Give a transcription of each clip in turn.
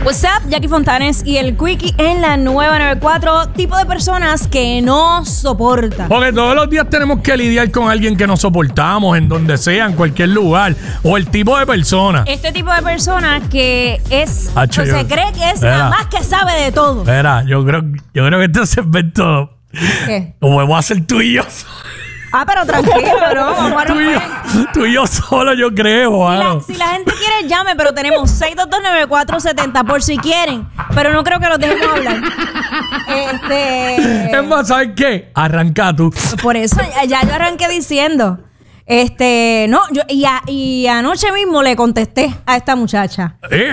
What's up, Jackie Fontanes y el Quickie en la nueva 94. Tipo de personas que no soportan. Porque todos los días tenemos que lidiar con alguien que no soportamos, en donde sea, en cualquier lugar. O el tipo de persona. Este tipo de persona que es, Hacho, pues se cree que es la más que sabe de todo. Espera, yo creo que este segmento ¿Qué? lo podemos hacer tú y yo. Ah, pero tranquilo, ¿no? Vamos a romper. Tú y yo solo, yo creo. Mano. Si la gente quiere, llame, pero tenemos 6229470 por si quieren. Pero no creo que los dejemos hablar. Es más, ¿sabes qué? Arranca tú. Por eso ya yo arranqué diciendo. No, y anoche mismo le contesté a esta muchacha.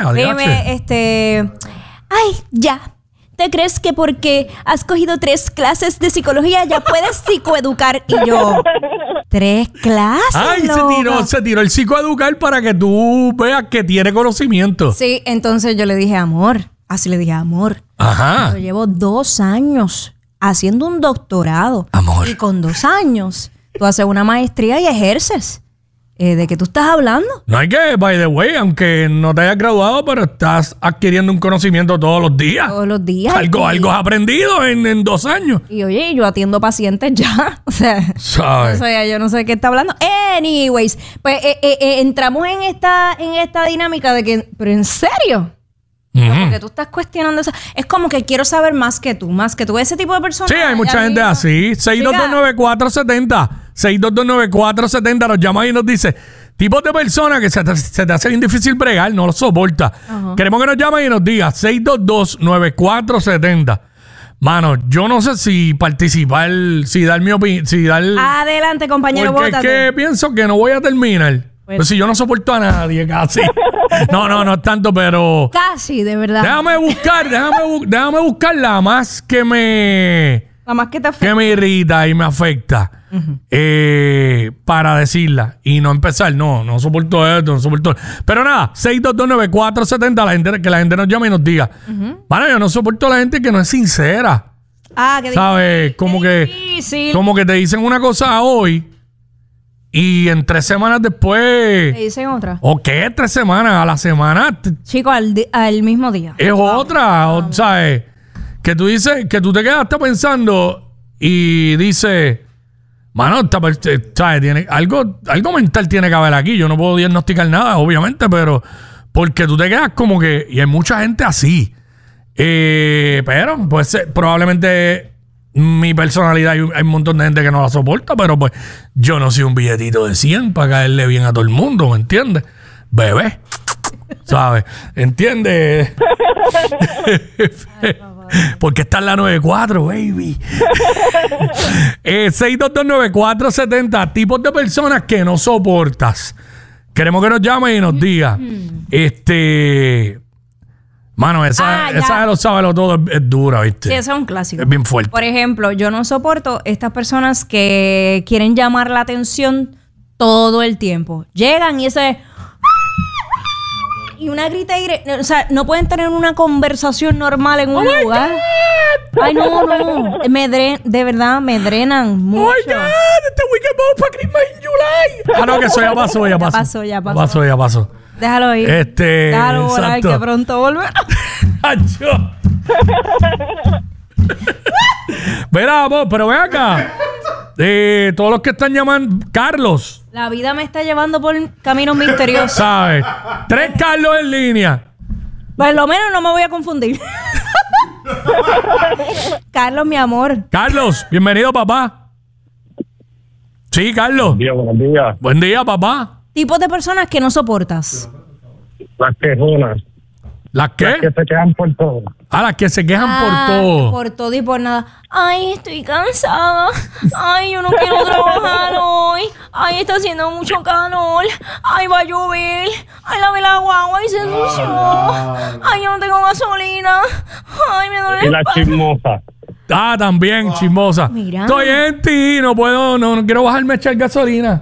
Ay, ya. ¿Te crees que porque has cogido 3 clases de psicología ya puedes psicoeducar? Y yo, 3 clases. Ay, loca. se tiró el psicoeducar para que tú veas que tiene conocimiento. Sí, entonces yo le dije, amor. Así le dije, amor. Ajá. Yo llevo 2 años haciendo un doctorado. Amor. Y con 2 años tú haces una maestría y ejerces. ¿De qué tú estás hablando? No hay que, by the way, aunque no te hayas graduado, pero estás adquiriendo un conocimiento todos los días. Todos los días. Algo has aprendido en 2 años. Y oye, yo atiendo pacientes ya. O sea, ¿sabes? Yo no sé de qué está hablando. Anyways, pues entramos en esta dinámica de que, pero ¿en serio? Porque tú estás cuestionando eso. Es como que quiero saber más que tú. Ese tipo de personas. Sí, hay mucha gente así. 6229470. 6229470 nos llama y nos dice tipos de personas que se te hace bien difícil bregar, no lo soporta. Queremos que nos llamen y nos diga 6229470. Mano, yo no sé si participar, si dar mi opinión, Adelante, compañero, porque bótate. es que pienso que no voy a terminar. Pues si yo no soporto a nadie casi. No es tanto, pero Casi, de verdad. déjame buscar la más que me La más que te afecta. que me irrita y me afecta. Para decirla y no empezar. No soporto esto, no soporto. Pero nada, 6229470, que la gente nos llame y nos diga. Bueno, yo no soporto a la gente que no es sincera. Qué ¿sabes? Como difícil. como que te dicen una cosa hoy y en 3 semanas después. ¿Te dicen otra? ¿O qué? 3 semanas, a la semana. Chico, al mismo día. Es otra, ¿sabes? Que tú dices, que tú te quedaste pensando y dices, mano, ¿sabes? Tiene, algo mental tiene que haber aquí. Yo no puedo diagnosticar nada, obviamente, pero porque tú te quedas como que, y hay mucha gente así. Pero, pues, probablemente mi personalidad, hay un montón de gente que no la soporta, pero pues yo no soy un billetito de 100 para caerle bien a todo el mundo, ¿me entiendes? Bebé, ¿sabes? ¿Entiendes? Porque está en la 94, baby. 6229470, tipos de personas que no soportas. Queremos que nos llamen y nos diga. Mano, esa de lo sabe lo todo es dura, ¿viste? Sí, ese es un clásico. Es bien fuerte. Por ejemplo, yo no soporto estas personas que quieren llamar la atención todo el tiempo. Llegan y y una grita y o sea, no pueden tener una conversación normal en un lugar. God. Ay, no. De verdad, me drenan mucho. Oh my God, este weekend vamos para Christmas in July. No, que eso ya pasó. Ya pasó. Déjalo ir. Déjalo volar, que pronto volverá. Mira, vamos, pero ven acá. Todos los que están llamando, Carlos. La vida me está llevando por caminos misteriosos. ¿Sabes? 3 Carlos en línea. Por lo menos no me voy a confundir. Carlos, mi amor. Carlos, bienvenido, papá. Sí, Carlos. Buenos días. Buen día, papá. Tipos de personas que no soportas. Las quejonas. ¿Las qué? Las que se quejan por todo. Las que se quejan por todo. Por todo y por nada. Ay, estoy cansada. Ay, yo no quiero trabajar hoy. Ay, está haciendo mucho calor. Ay, va a llover. Ay, lavé la guagua y se ensució. Ay, yo no tengo gasolina. Ay, me duele Y el las paso. chismosas. También, chismosa. Mira. Estoy en ti, no quiero bajarme a echar gasolina.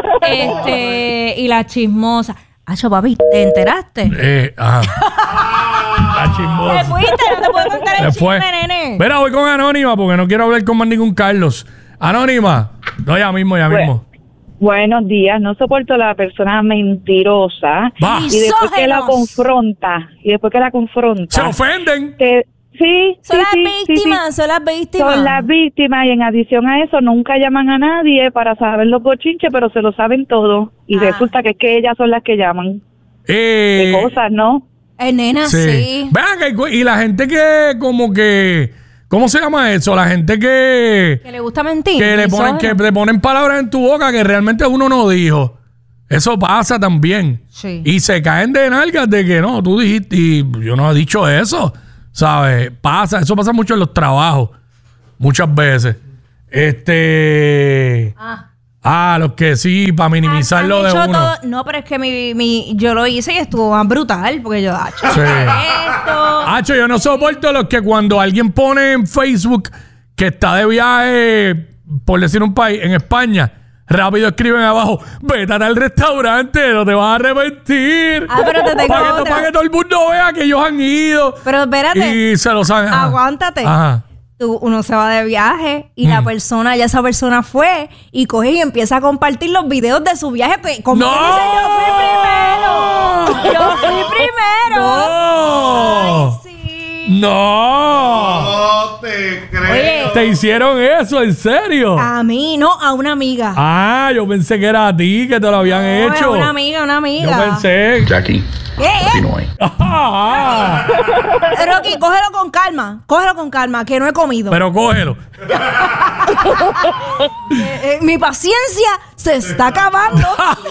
Y la chismosa. Acho, papi, ¿te enteraste? Ajá. La chismosa. Te fuiste, no te puedo contar el chisme, nene. Mira, voy con Anónima porque no quiero hablar con más ningún Carlos. Anónima. No, ya mismo. Buenos días. No soporto a la persona mentirosa Va. y después que la Misógenos. confronta, Se ofenden. Sí, Son sí, las sí, víctimas, sí. son las víctimas. Son las víctimas y en adición a eso nunca llaman a nadie para saber los bochinches, pero se lo saben todo y resulta que es que ellas son las que llaman. Qué cosas, ¿no? Nena, sí. Vean, y la gente que como que... ¿Cómo se llama eso? La gente que le gusta mentir. que le ponen palabras en tu boca que realmente uno no dijo. Eso pasa también. Sí. Y se caen de nalgas de que no, tú dijiste y yo no he dicho eso. ¿Sabes? Eso pasa mucho en los trabajos. Muchas veces. Los que sí, para minimizar lo de uno. No, pero es que yo lo hice y estuvo más brutal. Porque yo, esto. Yo no soporto los que cuando alguien pone en Facebook que está de viaje, por decir un país, en España, rápido escriben abajo, vete al restaurante, no te vas a arrepentir. Pero te tengo para que todo el mundo vea que ellos han ido. Pero espérate. Y se lo saben. Aguántate. Ajá. Uno se va de viaje y esa persona fue y coge y empieza a compartir los videos de su viaje. Como ¡No! que dice, yo fui primero. ¡No! Ay, sí. ¡No! No te creo. Oye, ¿Te hicieron eso? ¿En serio? a mí, no, a una amiga. Yo pensé que era a ti que te lo habían hecho. A una amiga. Yo pensé. Jackie, continúe. Rocky, cógelo con calma, que no he comido. Pero cógelo. Mi paciencia se está acabando.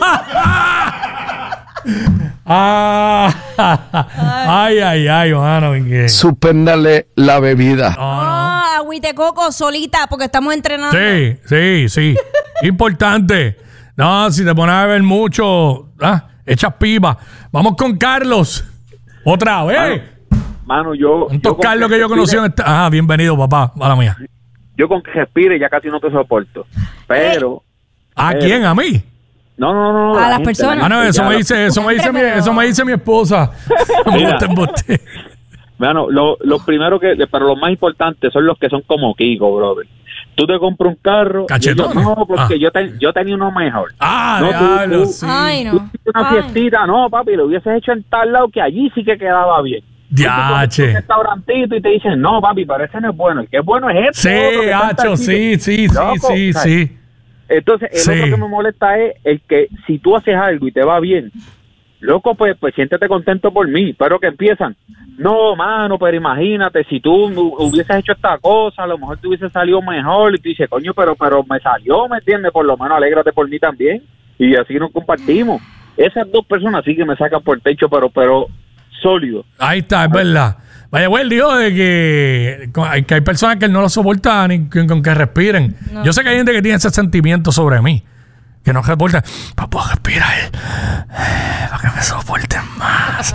Ay, mano. Suspéndale la bebida. Agüite coco solita, porque estamos entrenando. Sí. Importante. No, si te pones a beber mucho, echas pipa. Vamos con Carlos. Otra vez. Mano, yo... Tantos Carlos que yo conocí en esta... bienvenido, papá. Mala mía. Yo con que respire ya casi no te soporto. Pero... ¿A quién? ¿A mí? No. A las personas. No, eso me dice mi esposa. Embuste. Bueno, lo primero pero lo más importante son los que son como Kiko, brother. Tú te compras un carro. Cachetones. No, porque yo tenía uno mejor. Diablo, tú, sí. Ay, no. Tú una fiestita, no, papi, lo hubieses hecho en tal lado que allí sí que quedaba bien. Diache. Un restaurantito y te dicen, no, papi, pero ese no es bueno. El que es bueno es este. Sí, sí. Entonces, el otro que me molesta es el que si tú haces algo y te va bien, loco, pues siéntete contento por mí. Pero que empiezan, no, mano, pero imagínate, si tú hubieses hecho esta cosa, a lo mejor te hubiese salido mejor. Y tú dices, coño, pero me salió, ¿me entiendes? Por lo menos alégrate por mí también. Y así nos compartimos. Esas dos personas sí que me sacan por el techo, pero sólido. Ahí está, es verdad. Vaya, él dijo de que hay personas que no lo soportan ni con que respiren. No. Yo sé que hay gente que tiene ese sentimiento sobre mí, que no reporta, para poder respirar, para que me soporten más.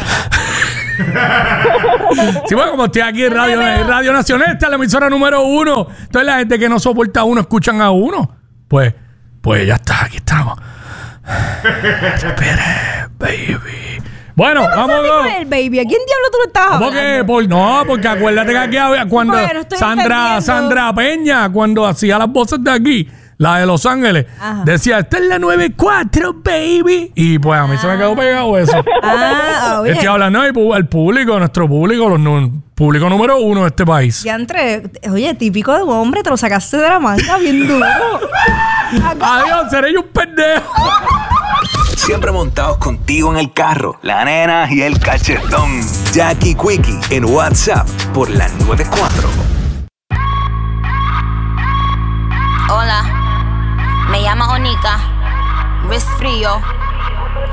Sí, bueno, como estoy aquí en Radio Nacional, esta es la emisora número 1. Entonces la gente que no soporta a uno, escuchan a uno. Pues ya está, aquí estamos. Respire, baby. Bueno, vamos. El baby, ¿a quién diablo tú le estás hablando? Porque acuérdate que aquí cuando Sandra Peña, cuando hacía las voces de aquí, la de Los Ángeles, decía, esta es la 94, baby. Y pues a mí se me quedó pegado eso. Estoy hablando al público, nuestro público, público número 1 de este país. Oye, típico de un hombre, te lo sacaste de la manga bien duro. Adiós, seré yo un pendejo. Siempre montados contigo en el carro, la nena y el cachetón. Jackie Quickie en WhatsApp por la 94. Hola, me llamo Onika, resfrío,